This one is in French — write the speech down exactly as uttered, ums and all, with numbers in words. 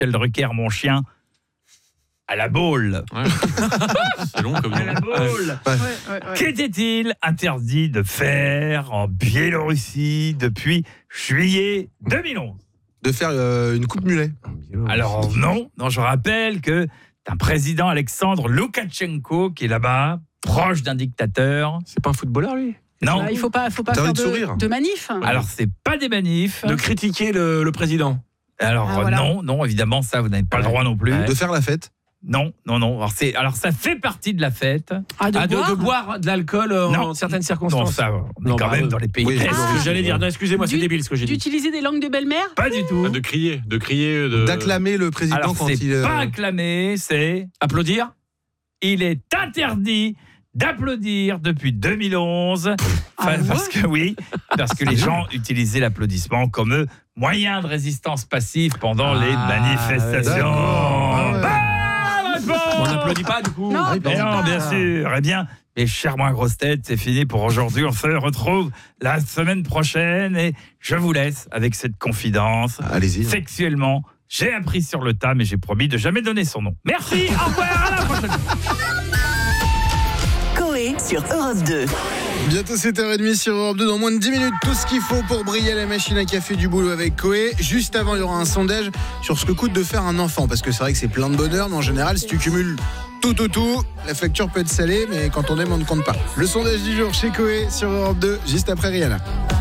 Michel Drucker, mon chien, à la boule. Ouais. C'est long comme À la boule. Ouais, ouais, ouais. Qu'était-il interdit de faire en Biélorussie depuis juillet deux mille onze? De faire euh, une coupe mulet. Alors non, non, je rappelle que c'est un président Alexandre Loukachenko qui est là-bas, proche d'un dictateur. C'est pas un footballeur, lui? Non. Ah, il faut pas, faut pas T'as faire envie de sourire. de, de manif. Alors c'est pas des manifs. De critiquer le, le président. Alors Ah, voilà. non, non, évidemment ça vous n'avez pas le Ouais. droit non plus. Ouais. De faire la fête. Non, non, non. Alors c'est, alors ça fait partie de la fête. Ah, de Ah, de, boire. de boire de l'alcool euh, Non. en certaines Non, circonstances. ça, on est Non, quand bah, même euh, dans les pays. oui, de C'est l'Est. ce que j'allais dire. Non, excusez-moi, c'est Du- débile ce que j'ai dit. D'utiliser des langues de belle-mère. Pas du tout. De crier, de crier, de... D'acclamer le président Alors quand c'est il. euh, pas acclamé, c'est Applaudir. il est interdit d'applaudir depuis deux mille onze. Enfin, Ah ouais parce que oui, parce que les gens utilisaient l'applaudissement comme euh, moyen de résistance passive pendant Ah, les manifestations. d'accord. Ah ouais. Bonne réponse. On n'applaudit pas, du coup. Non, Ah, Mais applaudis non, pas. bien sûr. Eh bien, mes chers moins grosses têtes, c'est fini pour aujourd'hui. On se retrouve la semaine prochaine et je vous laisse avec cette confidence. Allez-y. Sexuellement, j'ai appris sur le tas, mais j'ai promis de jamais donner son nom. Merci, au revoir, à la prochaine. Coé sur Europe deux. Bientôt sept heures trente sur Europe deux. Dans moins de dix minutes, tout ce qu'il faut pour briller à la machine à café du boulot avec Coé. Juste avant, il y aura un sondage sur ce que coûte de faire un enfant. Parce que c'est vrai que c'est plein de bonheur, mais en général, si tu cumules tout, tout, tout, la facture peut être salée, mais quand on aime, on ne compte pas. Le sondage du jour chez Coé sur Europe deux, juste après Rihanna.